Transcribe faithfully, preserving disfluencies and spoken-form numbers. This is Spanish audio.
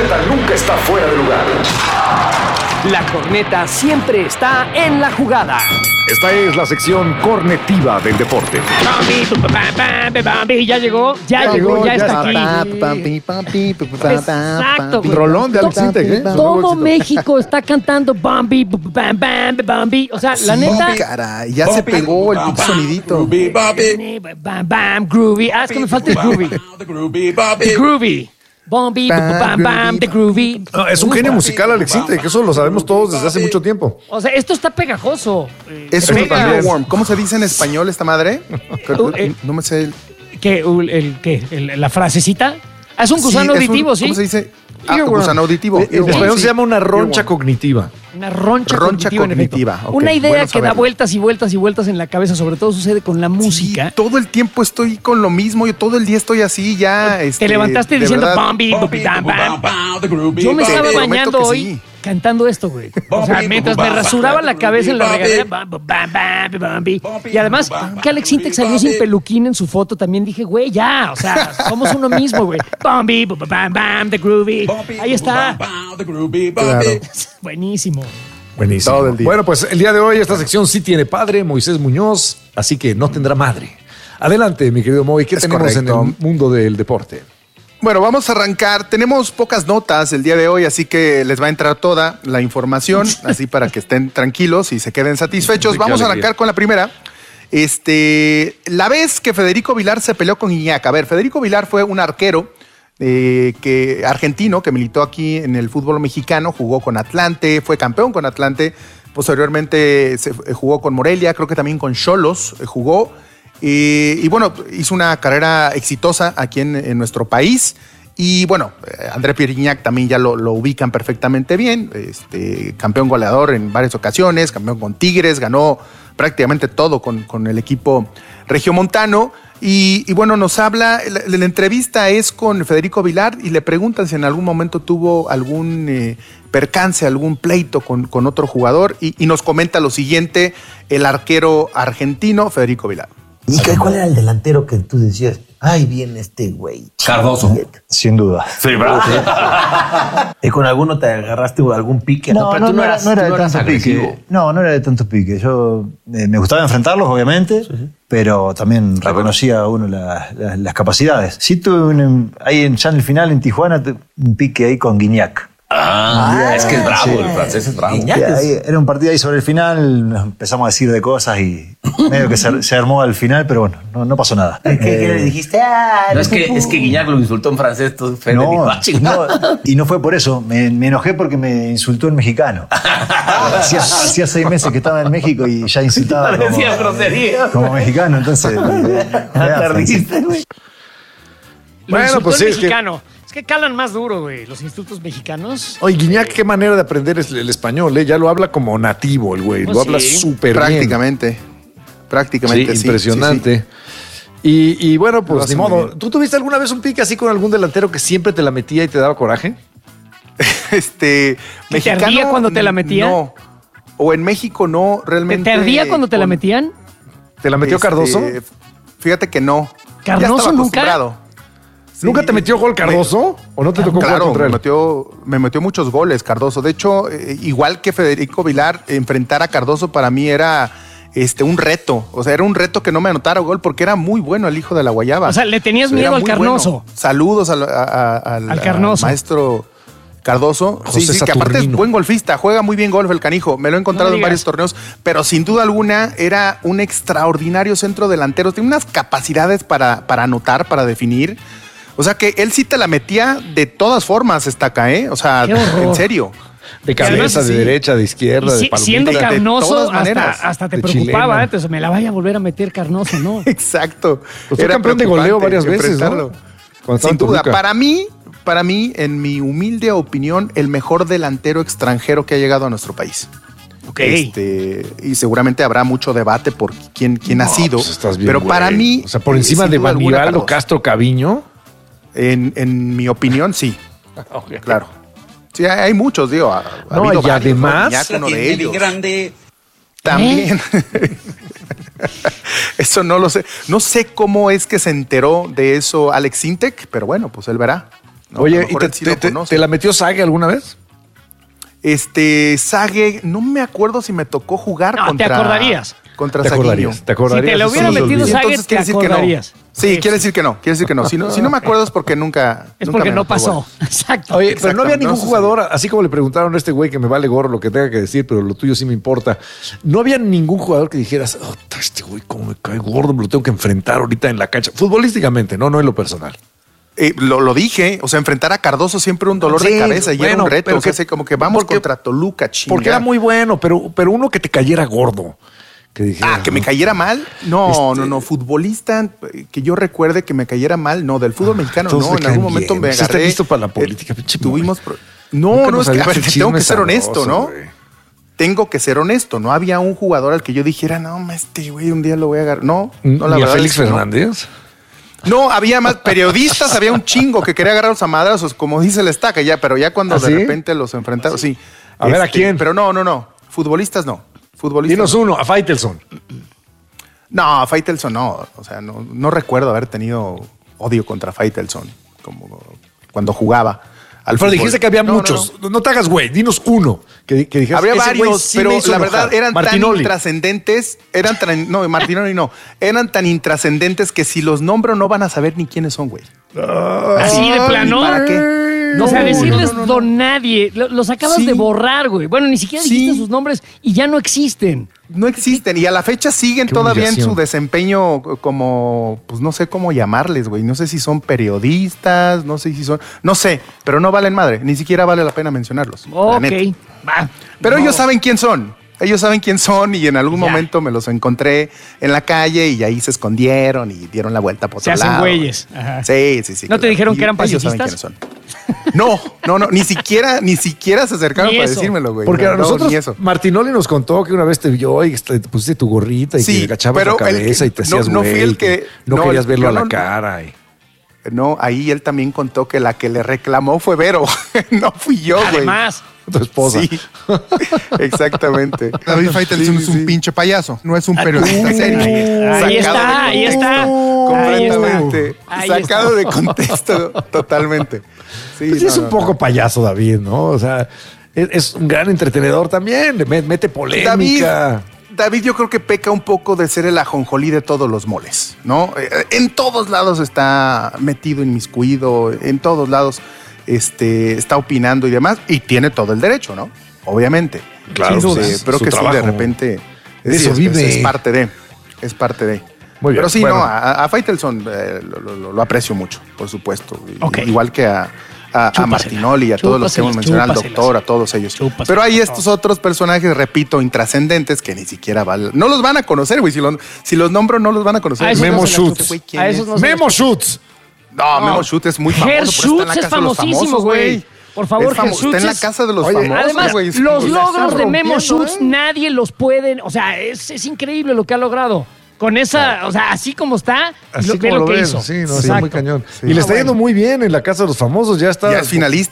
corneta nunca está fuera de lugar. La corneta siempre está en la jugada. Esta es la sección cornetiva del deporte. Bambi, Bambi, ya llegó, ya, ya llegó, ya, ya está aquí. Exacto, güey. Rolón de Alex Intec, ¿eh? Todo México está cantando Bambi, Bam, Bam, Bambi. O sea, la sí, neta. Caray, ya se pegó el pinche sonidito. Bam, bam, groovy. Ah, es que me falta el groovy. The groovy. Bambi, bam, bam, the groovy. No, es un genio musical, Alex Intec, que eso lo sabemos todos desde hace mucho tiempo. O sea, esto está pegajoso. Es un earworm. ¿Cómo se dice en español esta madre? No me sé. El... ¿Qué? El, el, ¿qué? El, ¿La frasecita? Ah, es un gusano sí, auditivo, un, ¿sí? ¿Cómo se dice? Ah, gusano auditivo. En español sí. Se llama una roncha earworm. Cognitiva. Una roncha, roncha cognitiva. cognitiva. Okay. Una idea bueno que da vueltas y vueltas y vueltas en la cabeza, sobre todo sucede con la música. Sí, todo el tiempo estoy con lo mismo, yo todo el día estoy así, ya. Te este, levantaste diciendo Bambi, bam, bam. Yo me estaba bañando hoy sí. cantando esto, güey. O sea, mientras me rasuraba la cabeza en la regadera, bam, bam, bam, Bambi. Y además, que Alex Intec salió sin peluquín en su foto, también dije, güey, ya, o sea, somos uno mismo, güey. Bambi, bam, bam, the groovy. Ahí está. Claro. Buenísimo. Buenísimo. Todo el día. Bueno, pues el día de hoy esta sección sí tiene padre, Moisés Muñoz, así que no tendrá madre. Adelante, mi querido Moy, ¿qué es tenemos correcto. En el mundo del deporte? Bueno, vamos a arrancar. Tenemos pocas notas el día de hoy, así que les va a entrar toda la información, así para que estén tranquilos y se queden satisfechos. Vamos a arrancar con la primera. Este, la vez que Federico Vilar se peleó con Gignac. A ver, Federico Vilar fue un arquero Eh, que, argentino que militó aquí en el fútbol mexicano, jugó con Atlante, fue campeón con Atlante, posteriormente se, eh, jugó con Morelia, creo que también con Xolos eh, jugó, eh, y bueno, hizo una carrera exitosa aquí en, en nuestro país. Y bueno, eh, André Pierre Gignac también ya lo, lo ubican perfectamente bien, este, campeón goleador en varias ocasiones, campeón con Tigres, ganó prácticamente todo con, con el equipo regiomontano. Y, y bueno, nos habla, la, la entrevista es con Federico Vilar y le preguntan si en algún momento tuvo algún eh, percance, algún pleito con, con otro jugador y, y nos comenta lo siguiente el arquero argentino Federico Vilar. ¿Y cuál era el delantero que tú decías? Ay, viene este güey. Cardoso. Sin duda. Sí, ¿verdad? ¿Y con alguno te agarraste algún pique? No, no, pero no, tú no, eras, no era, no de tanto pique. No, no era de tanto pique. Yo eh, me gustaba enfrentarlos, obviamente, sí, sí. Pero también reconocía a uno la, la, las capacidades. Sí tuve un, ahí en, ya en el final en Tijuana un pique ahí con Gignac. Ah, ah, es que es bravo, sí. El francés es bravo. Ahí, era un partido ahí sobre el final, nos empezamos a decir de cosas y medio que se, se armó al final, pero bueno, no, no pasó nada. ¿Qué, eh, ¿qué le dijiste? Ah, no, es que, es que Gignac lo insultó en francés, todo Fede no, dijo, no, y no fue por eso, me, me enojé porque me insultó en mexicano. Hacía, hacía seis meses que estaba en México y ya insultaba como, grosería. como mexicano, entonces... Perdiste, güey. Bueno, pues sí, mexicano. Que... Es que calan más duro, güey, los insultos mexicanos. Oye, Gignac, qué manera de aprender el español, ¿eh? Ya lo habla como nativo el güey, pues lo sí. habla súper bien. Prácticamente, prácticamente, sí. sí impresionante. Sí, sí. Y, y bueno, pues ni modo. ¿Tú tuviste alguna vez un pique así con algún delantero que siempre te la metía y te daba coraje? este, mexicano, ¿te ardía cuando te la metía? No, o en México no, realmente. ¿Te ardía cuando te con, la metían? ¿Te la metió este, Cardoso? Fíjate que no. ¿Cardoso nunca? Sí. ¿Nunca te metió gol Cardoso? ¿O no te tocó claro, jugar contra él? Me metió, me metió muchos goles Cardoso. De hecho, eh, igual que Federico Vilar, enfrentar a Cardoso para mí era este, un reto. O sea, era un reto que no me anotara gol porque era muy bueno el hijo de la guayaba. O sea, le tenías miedo al Carnoso. Bueno. Saludos al, a, a, al, al Carnoso. Al maestro Cardoso. José sí, sí, que aparte es buen golfista, juega muy bien golf el canijo. Me lo he encontrado no en varios torneos, pero sin duda alguna era un extraordinario centro delantero. Tiene unas capacidades para, para anotar, para definir. O sea que él sí te la metía de todas formas, Estaca, ¿eh? O sea, en serio. De cabeza, de sí. derecha, de izquierda, si, de palomita. Siendo Carnoso, de hasta, hasta te preocupaba, ¿eh? Entonces me la vaya a volver a meter Carnoso, ¿no? Exacto. Pues fue campeón de goleo varias veces, ¿no? Sin duda. Para mí, para mí, en mi humilde opinión, el mejor delantero extranjero que ha llegado a nuestro país. Okay. Este, y seguramente habrá mucho debate por quién, quién no, ha sido. Pues estás bien, pero güey. Para mí... O sea, por encima de Banibaldo Castro Caviño... En, en mi opinión, sí. Okay. Claro. Sí, hay, hay muchos, digo. Ha, no, ha y varios, además... ¿no? Uno de ellos. Grande. También. ¿Eh? Eso no lo sé. No sé cómo es que se enteró de eso Alex Intec, pero bueno, pues él verá. ¿no? Oye, ¿y te, sí te, te, te la metió Sague alguna vez? Este, Sague, no me acuerdo si me tocó jugar no, contra... te acordarías. Contra te acordarías, te acordarías. Si te lo hubiera metido Sague, te acordarías. Sí, sí, quiere decir que no, quiere decir que no. Si no, si no me acuerdo es porque nunca... Es nunca porque no pasó. Exacto. Oye, pero no había ningún jugador, así como le preguntaron a este güey que me vale gorro lo que tenga que decir, pero lo tuyo sí me importa. No había ningún jugador que dijeras, oh, este güey cómo me cae gordo, me lo tengo que enfrentar ahorita en la cancha. Futbolísticamente, no, no en lo personal. Eh, lo, lo dije, o sea, enfrentar a Cardoso siempre un dolor sí, de cabeza y bueno, era un reto, pero o sea, que, como que vamos porque, contra Toluca, chinga. Porque era muy bueno, pero, pero uno que te cayera gordo. Que dijera, ah, que me cayera mal. No, este, no, no. Futbolista que yo recuerde que me cayera mal. No, del fútbol mexicano no. En algún momento bien. me agarré. ¿Estás listo para la política? Eh, tuvimos. Pro... No, no, es que a ver, tengo que ser honesto, ¿no? Wey. Tengo que ser honesto. No había un jugador al que yo dijera, no, este güey un día lo voy a agarrar. No, no, la ¿Y verdad. a Félix es que Fernández? No. No, había más periodistas, había un chingo que quería agarrarlos a madrazos, como dice el estaca ya, pero ya cuando ¿Ah, de sí? repente los enfrentaron, sí. A este, ver, ¿a quién? Pero no, no, no. Futbolistas no. Futbolistas. Dinos no. uno, a Faitelson. No, a Faitelson no. O sea, no, no recuerdo haber tenido odio contra Faitelson como cuando jugaba. Al pero fútbol. Dijiste que había no, muchos. No, no. no te hagas güey, dinos uno. Que, que dijeras, habría varios, sí pero la enojar. verdad eran Martinoli. tan intrascendentes. Eran tan, no, Martinoli no. Eran tan intrascendentes que si los nombro no van a saber ni quiénes son, güey. Así de plano. ¿Para qué? No, o sea, decirles no, no, no, don nadie. Los acabas sí. de borrar, güey. Bueno, ni siquiera dijiste sí. sus nombres y ya no existen. No existen. Y a la fecha siguen Qué todavía en su desempeño como, pues no sé cómo llamarles, güey. No sé si son periodistas, no sé si son... No sé, pero no valen madre. Ni siquiera vale la pena mencionarlos. Ok. Va. Pero no. ellos saben quién son. Ellos saben quién son y en algún ya. momento me los encontré en la calle y ahí se escondieron y dieron la vuelta por otro lado. Se hacen güeyes. Ajá. Sí, sí, sí. ¿No claro. te dijeron que eran pacifistas? Ellos saben quiénes son. No, no, no, ni siquiera, ni siquiera se acercaron para decírmelo, güey. Porque no, a nosotros, no, Martinoli nos contó que una vez te vio y te pusiste tu gorrita y sí, que agachabas la cabeza que, y te hacías no, güey. No fui el que... No, no querías verlo a la cara. Y... No, ahí él también contó que la que le reclamó fue Vero. No fui yo, güey. Además... Tu esposa. Sí, exactamente. David Faitelson sí, es un sí. pinche payaso, no es un periodista serio. Ahí está, ahí está. Completamente. Ahí está. Sacado está. de contexto, totalmente. Sí, pues no, es un no, poco no. payaso, David, ¿no? O sea, es, es un gran entretenedor también, mete polémica. David, David yo creo que peca un poco de ser el ajonjolí de todos los moles, ¿no? En todos lados está metido, inmiscuido, en todos lados. Este, está opinando y demás, y tiene todo el derecho, ¿no? Obviamente. Claro, sí, sí, pero que trabajo. sí, de repente. Es, eso es, vive. Es parte de. Es parte de. Muy bien. Pero sí, bueno. no, a, a Faitelson eh, lo, lo, lo aprecio mucho, por supuesto. Okay. Igual que a, a, a Martinoli, a todos los que hemos mencionado, al doctor, a todos ellos. Chúpasela. Pero hay estos otros personajes, repito, intrascendentes que ni siquiera valen. No los van a conocer, güey. Si, lo, si los nombro, no los van a conocer. Memo Schutz. Memo Schutz. No, no, Memo Schutz es muy famoso. Herr Schutz es famosísimo, güey. Por favor, Herr Schutz. Está en la casa de los Oye, famosos, además, güey. Los logros de Memo Schutz ¿eh? nadie los puede... O sea, es, es increíble lo que ha logrado. Con esa... Claro. O sea, así como está, así lo, como lo lo que ven, hizo. Sí, no, sí, muy cañón. Sí. Y le está yendo muy bien en la casa de los famosos. Ya está... Ya es finalista.